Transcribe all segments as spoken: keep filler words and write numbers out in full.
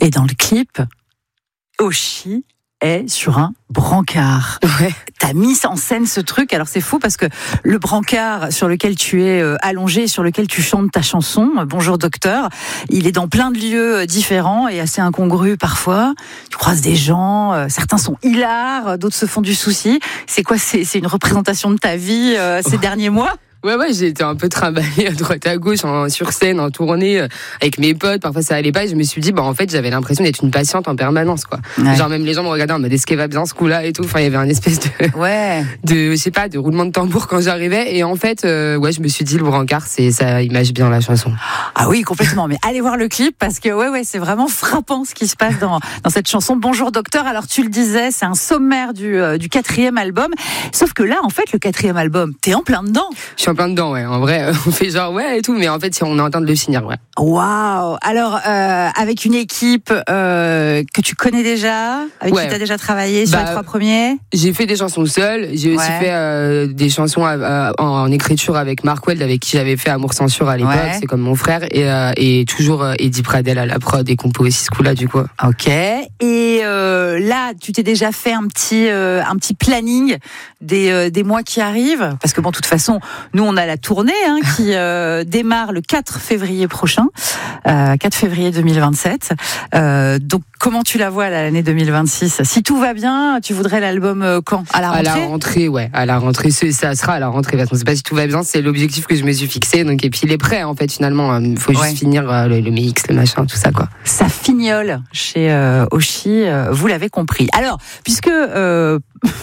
Et dans le clip, Oshi est sur un brancard. Ouais. T'as mis en scène ce truc, alors c'est fou parce que le brancard sur lequel tu es euh, allongé, sur lequel tu chantes ta chanson, Bonjour Docteur, il est dans plein de lieux différents et assez incongru parfois. Tu croises des gens, euh, certains sont hilars, d'autres se font du souci. C'est quoi, c'est, c'est une représentation de ta vie euh, ces oh. derniers mois ? Ouais, ouais, j'ai été un peu trimballée à droite à gauche, en, sur scène, en tournée, euh, avec mes potes. Parfois, ça allait pas. Et je me suis dit, bah, en fait, j'avais l'impression d'être une patiente en permanence, quoi. Ouais. Genre, même les gens me regardaient en mode, est-ce qu'elle va bien ce coup-là et tout. Enfin, il y avait un espèce de, ouais. de, je sais pas, de roulement de tambour quand j'arrivais. Et en fait, euh, ouais, je me suis dit, le brancard, c'est, ça image bien la chanson. Ah oui, complètement. Mais allez voir le clip parce que, ouais, ouais, c'est vraiment frappant ce qui se passe dans, dans cette chanson. Bonjour Docteur. Alors, tu le disais, c'est un sommaire du, euh, du quatrième album. Sauf que là, en fait, le quatrième album, t'es en plein dedans. Je suis en plein dedans, ouais. En vrai, on fait genre ouais et tout, mais en fait, si on est en train de le finir, ouais. Waouh. Alors, euh, avec une équipe euh, que tu connais déjà, avec ouais. qui tu as déjà travaillé sur bah, les trois premiers. J'ai fait des chansons seule. J'ai aussi ouais. fait euh, des chansons à, à, en, en écriture avec Marc Weld, avec qui j'avais fait Amour Censure à l'époque. Ouais. C'est comme mon frère et, euh, et toujours euh, Eddie Pradel à la prod et compo aussi ce coup-là du coup. Ok. Et euh, là, tu t'es déjà fait un petit euh, un petit planning des euh, des mois qui arrivent, parce que bon, de toute façon, nous on a la tournée hein, qui euh, démarre le quatre février prochain, euh, quatre février deux mille vingt-sept. Euh, donc, comment tu la vois là, l'année deux mille vingt-six ? Si tout va bien, tu voudrais l'album euh, quand ? À la rentrée ? À la rentrée, ouais. À la rentrée, ça sera à la rentrée. Parce qu'on sait pas si tout va bien, c'est l'objectif que je me suis fixé. Donc, et puis il est prêt en fait finalement. Il faut juste ouais. finir euh, le, le mix, le machin, tout ça quoi. Ça fignole chez euh, Oshi, euh, vous l'avez compris. Alors, puisque euh,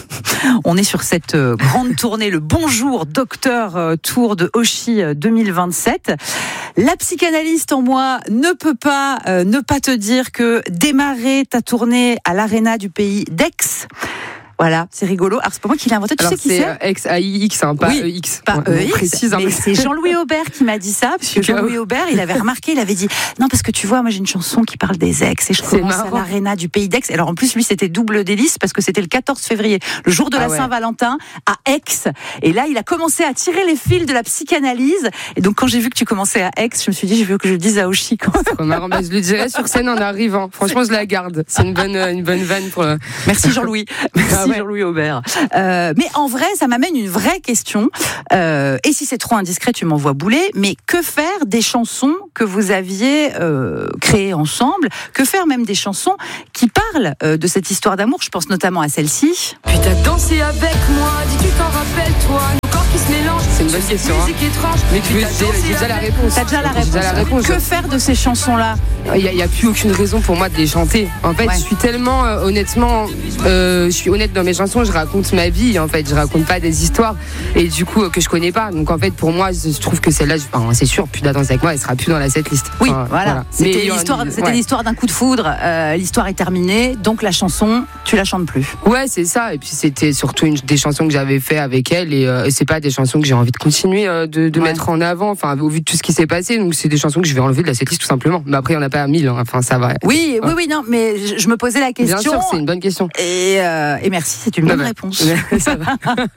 on est sur cette euh, grande tournée, le Bonjour Docteur euh, Tour de Oshi deux mille vingt-sept. La psychanalyste en moi ne peut pas euh, ne pas te dire que démarrer ta tournée à l'Arena du pays d'Aix, voilà, c'est rigolo. Alors, c'est pas moi qui l'ai inventé, tu Alors, sais qui c'est ? C'est X A I X, hein, pas oui, E X. Pas ouais, E X, précise, hein, mais c'est Jean-Louis Aubert qui m'a dit ça, parce que Jean-Louis Aubert, il avait remarqué, il avait dit, non, parce que tu vois, moi j'ai une chanson qui parle des ex, et je c'est commence marrant. à l'Arena du pays d'Aix. Alors, en plus, lui, c'était double délice, parce que c'était le quatorze février, le jour de la ah ouais. Saint-Valentin, à Aix. Et là, il a commencé à tirer les fils de la psychanalyse. Et donc, quand j'ai vu que tu commençais à Aix, je me suis dit, je veux que je le dise à Oshi quand même. C'est marrant, mais je le dirais sur scène en arrivant. Franchement, je la garde. C'est une bonne, une bonne vanne pour le... Merci Jean-Louis. Merci ah ouais. Jean-Louis Aubert. Euh, mais en vrai, ça m'amène une vraie question. Euh, et si c'est trop indiscret, tu m'envoies bouler. Mais que faire des chansons que vous aviez euh, créées ensemble ? Que faire même des chansons qui parlent euh, de cette histoire d'amour ? Je pense notamment à celle-ci. Puis t'as dansé avec moi, dis tu t'en rappelles toi, nos corps qui se mélangent. C'est une bonne question. Hein. Étrange. Mais tu veux, j'ai déjà la réponse. T'as déjà la réponse. Déjà la réponse. Que faire de ces chansons-là ? Il n'y a, a plus aucune raison pour moi de les chanter. En fait, ouais. je suis tellement, euh, honnêtement, euh, je suis honnête dans mes chansons, je raconte ma vie, en fait, je raconte pas des histoires, et du coup, euh, que je connais pas. Donc, en fait, pour moi, je trouve que celle-là, je, enfin, c'est sûr, plus de danse avec moi, elle sera plus dans la setlist. Oui, enfin, voilà. voilà. C'était, Mais, l'histoire, euh, c'était ouais. l'histoire d'un coup de foudre, euh, l'histoire est terminée, donc la chanson, tu la chantes plus. Ouais, c'est ça, et puis c'était surtout une, des chansons que j'avais fait avec elle, et euh, c'est pas des chansons que j'ai envie de continuer euh, de, de ouais. mettre en avant, enfin, au vu de tout ce qui s'est passé, donc c'est des chansons que je vais enlever de la setlist tout simplement. Mais après, il n'y en a pas mille, hein. Enfin, ça va. Oui, ouais. oui, oui, non, mais je, je me posais la question. Bien sûr, c'est une bonne question. Et, euh, et merci, c'est une bonne bah, réponse. Ça va.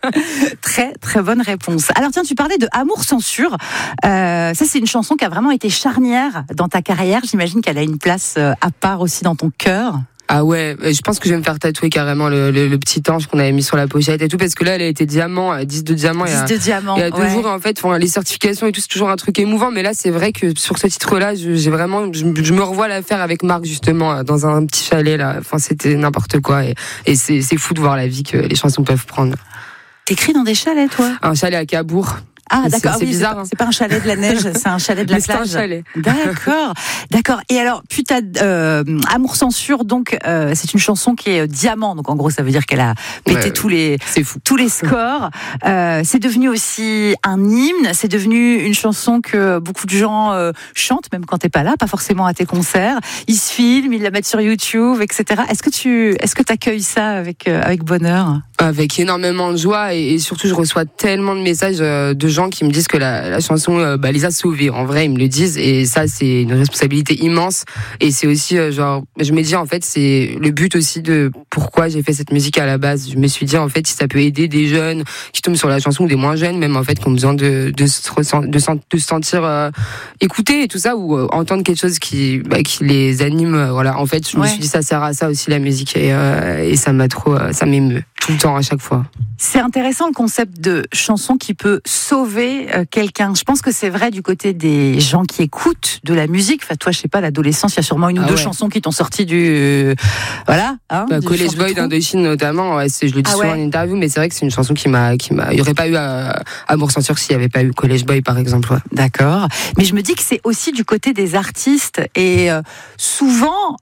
Très, très bonne réponse. Alors tiens, tu parlais de Amour Censure. Euh, ça, c'est une chanson qui a vraiment été charnière dans ta carrière. J'imagine qu'elle a une place à part aussi dans ton cœur. Ah ouais, je pense que je vais me faire tatouer carrément le, le, le petit ange qu'on avait mis sur la pochette et tout, parce que là, elle a été diamant, dix de diamant. dix de diamant. Il y a deux ouais. jours, en fait, enfin, les certifications et tout, c'est toujours un truc émouvant, mais là, c'est vrai que sur ce titre-là, je, j'ai vraiment, je, je me revois la faire avec Marc, justement, dans un petit chalet, là. Enfin, c'était n'importe quoi, et, et c'est, c'est fou de voir la vie que les chansons peuvent prendre. T'écris dans des chalets, toi? Un chalet à Cabourg. Ah, d'accord. C'est, c'est oui, bizarre. C'est pas, hein. c'est pas un chalet de la neige, c'est un chalet de la mais plage. C'est un chalet. D'accord, d'accord. Et alors, putain, euh, Amour Censure, donc, euh, c'est une chanson qui est euh, diamant. Donc, en gros, ça veut dire qu'elle a pété ouais, tous les, c'est fou. tous les scores. Euh, c'est devenu aussi un hymne. C'est devenu une chanson que beaucoup de gens euh, chantent, même quand t'es pas là, pas forcément à tes concerts. Ils se filment, ils la mettent sur YouTube, et cetera. Est-ce que tu, est-ce que t'accueilles ça avec, euh, avec bonheur? Avec énormément de joie, et, et surtout, je reçois tellement de messages euh, de gens qui me disent que la, la chanson euh, bah, les a sauvés. En vrai, ils me le disent et ça, c'est une responsabilité immense. Et c'est aussi, euh, genre, je me dis en fait, c'est le but aussi de pourquoi j'ai fait cette musique à la base. Je me suis dit en fait, si ça peut aider des jeunes qui tombent sur la chanson ou des moins jeunes, même en fait, qui ont besoin de, de, se, ressent, de, sent, de se sentir euh, écoutés et tout ça, ou euh, entendre quelque chose qui, bah, qui les anime. Euh, voilà, en fait, je ouais. me suis dit, ça sert à ça aussi la musique et, euh, et ça m'a trop, euh, ça m'émeut tout le temps à chaque fois. C'est intéressant le concept de chanson qui peut sauver euh, quelqu'un. Je pense que c'est vrai du côté des gens qui écoutent de la musique. Enfin, toi, je sais pas, l'adolescence, il y a sûrement une ah ou deux ouais. chansons qui t'ont sorti du, euh, voilà, hein, bah, College Boy d'Indochine notamment. Ouais, c'est, je le dis ah souvent ouais. en interview, mais c'est vrai que c'est une chanson qui m'a, qui m'a, il y aurait pas eu à, à me ressentir s'il y avait pas eu College Boy, par exemple. Ouais. D'accord. Mais je me dis que c'est aussi du côté des artistes et euh, souvent.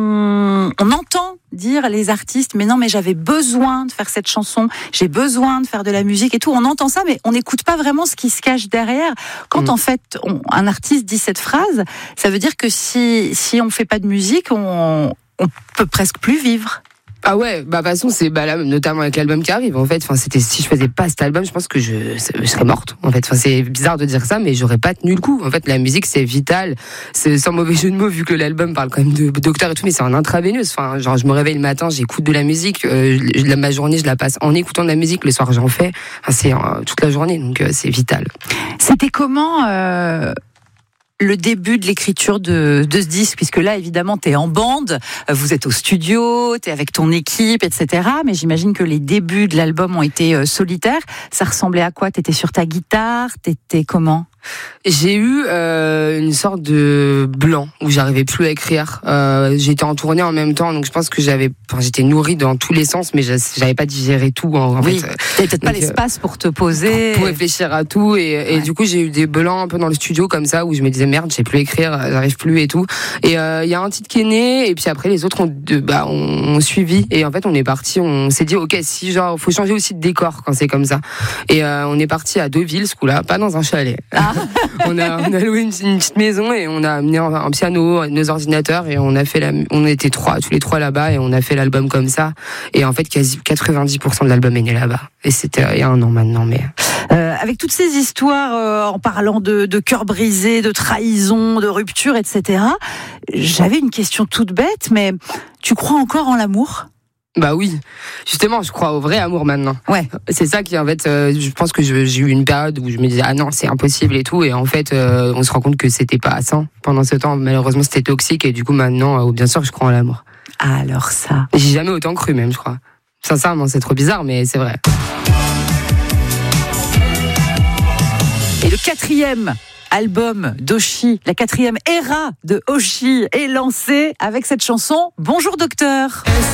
On, on entend dire les artistes, mais non, mais j'avais besoin de faire cette chanson, j'ai besoin de faire de la musique et tout. On entend ça, mais on n'écoute pas vraiment ce qui se cache derrière. Quand mmh. en fait, on, un artiste dit cette phrase, ça veut dire que si si on fait pas de musique, on on peut presque plus vivre. Ah ouais, bah de toute façon c'est bah là notamment avec l'album qui arrive en fait. Enfin c'était si je faisais pas cet album, je pense que je, je serais morte en fait. Enfin c'est bizarre de dire ça, mais j'aurais pas tenu le coup. En fait la musique c'est vital, c'est sans mauvais jeu de mots vu que l'album parle quand même de docteur et tout, mais c'est en intraveineuse. Enfin genre je me réveille le matin, j'écoute de la musique, euh, ma journée je la passe en écoutant de la musique. Le soir j'en fais. Enfin, c'est euh, toute la journée donc euh, c'est vital. C'était comment euh... le début de l'écriture de, de ce disque, puisque là, évidemment, t'es en bande, vous êtes au studio, t'es avec ton équipe, et cetera. Mais j'imagine que les débuts de l'album ont été euh, solitaires. Ça ressemblait à quoi ? T'étais sur ta guitare ? T'étais comment ? J'ai eu euh, une sorte de blanc où j'arrivais plus à écrire. Euh, j'étais en tournée en même temps, donc je pense que j'avais, enfin, j'étais nourrie dans tous les sens, mais j'avais pas digéré tout. En, en oui, fait. T'avais peut-être donc, pas l'espace pour te poser, pour, pour réfléchir à tout, et, ouais. et du coup j'ai eu des blancs un peu dans le studio comme ça où je me disais merde, je sais plus écrire, j'arrive plus et tout. Et il euh, y a un titre qui est né, et puis après les autres ont, de, bah, ont, ont suivi, et en fait on est parti, on s'est dit ok, si genre faut changer aussi de décor quand c'est comme ça. Et euh, on est parti à Deauville ce coup-là, pas dans un chalet. Ah. on a on a loué une, une petite maison et on a amené un, un piano, nos ordinateurs et on a fait la, on était trois, tous les trois là-bas et on a fait l'album comme ça. Et en fait, quasi quatre-vingt-dix pour cent de l'album est né là-bas. Et c'était il y a un an maintenant, mais. Euh, avec toutes ces histoires, euh, en parlant de, de cœur brisé, de trahison, de rupture, et cetera. J'avais une question toute bête, mais tu crois encore en l'amour ? Bah oui, justement, je crois au vrai amour maintenant. Ouais. C'est ça qui, en fait, euh, je pense que je, j'ai eu une période où je me disais ah non c'est impossible et tout, et en fait euh, on se rend compte que c'était pas sain pendant ce temps. Malheureusement c'était toxique et du coup maintenant, euh, bien sûr, je crois en l'amour. Alors ça. J'ai jamais autant cru même, je crois. Sincèrement, c'est trop bizarre, mais c'est vrai. Et le quatrième album d'Oshi, la quatrième era de Oshi est lancée avec cette chanson Bonjour Docteur.